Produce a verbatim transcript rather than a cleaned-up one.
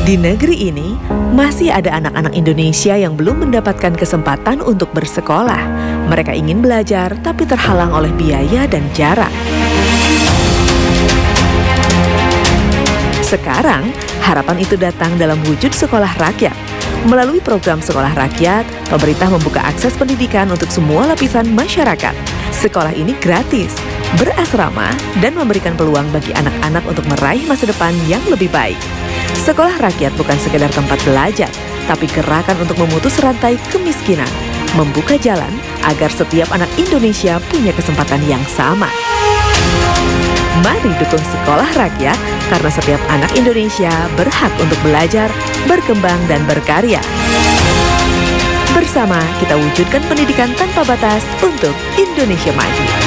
Di negeri ini, masih ada anak-anak Indonesia yang belum mendapatkan kesempatan untuk bersekolah. Mereka ingin belajar, tapi terhalang oleh biaya dan jarak. Sekarang, harapan itu datang dalam wujud sekolah rakyat. Melalui program Sekolah Rakyat, pemerintah membuka akses pendidikan untuk semua lapisan masyarakat. Sekolah ini gratis, berasrama, dan memberikan peluang bagi anak-anak untuk meraih masa depan yang lebih baik. Sekolah rakyat bukan sekedar tempat belajar, tapi gerakan untuk memutus rantai kemiskinan, membuka jalan agar setiap anak Indonesia punya kesempatan yang sama. Mari dukung sekolah rakyat, karena setiap anak Indonesia berhak untuk belajar, berkembang, dan berkarya. Bersama kita wujudkan pendidikan tanpa batas untuk Indonesia maju.